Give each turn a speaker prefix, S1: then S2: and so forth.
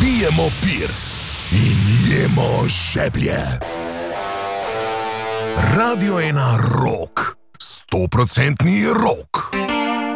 S1: Pijemo pir in jemo žeblje. Radio 1 Rock, 100% rock.